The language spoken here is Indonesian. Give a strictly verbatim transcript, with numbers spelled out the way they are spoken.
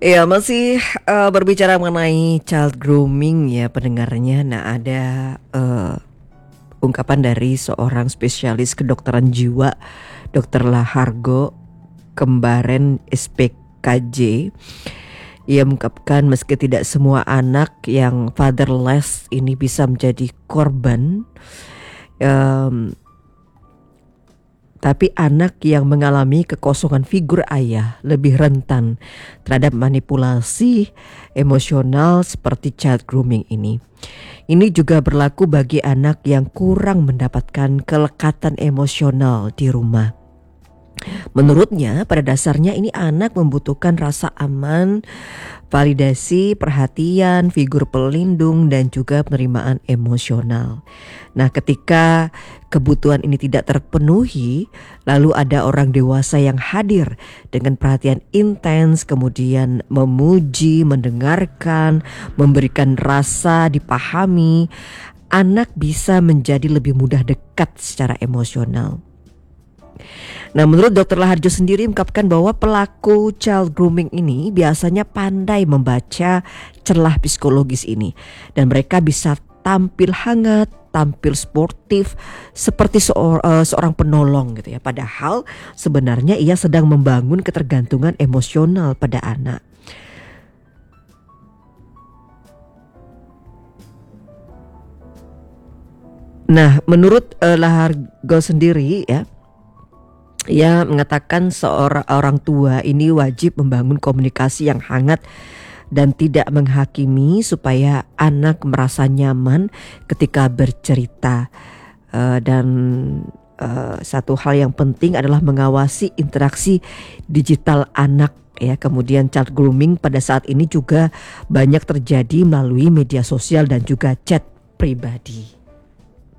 Ya masih uh, berbicara mengenai child grooming ya pendengarnya. Nah ada uh, ungkapan dari seorang spesialis kedokteran jiwa, dokter Lahargo Kembaren S P K J. Ia mengungkapkan meski tidak semua anak yang fatherless ini bisa menjadi korban, um, tapi anak yang mengalami kekosongan figur ayah lebih rentan terhadap manipulasi emosional seperti child grooming ini. Ini juga berlaku bagi anak yang kurang mendapatkan kelekatan emosional di rumah. Menurutnya, pada dasarnya ini anak membutuhkan rasa aman, validasi, perhatian, figur pelindung, dan juga penerimaan emosional. Nah, ketika kebutuhan ini tidak terpenuhi, lalu ada orang dewasa yang hadir dengan perhatian intens, kemudian memuji, mendengarkan, memberikan rasa dipahami, anak bisa menjadi lebih mudah dekat secara emosional. Nah, menurut dokter Laharjo sendiri mengungkapkan bahwa pelaku child grooming ini biasanya pandai membaca celah psikologis ini dan mereka bisa tampil hangat, tampil sportif seperti seor- uh, seorang penolong gitu ya. Padahal sebenarnya ia sedang membangun ketergantungan emosional pada anak. Nah, menurut uh, Laharjo sendiri ya, ia mengatakan seorang orang tua ini wajib membangun komunikasi yang hangat dan tidak menghakimi supaya anak merasa nyaman ketika bercerita. Uh, dan uh, satu hal yang penting adalah mengawasi interaksi digital anak ya. Kemudian child grooming pada saat ini juga banyak terjadi melalui media sosial dan juga chat pribadi.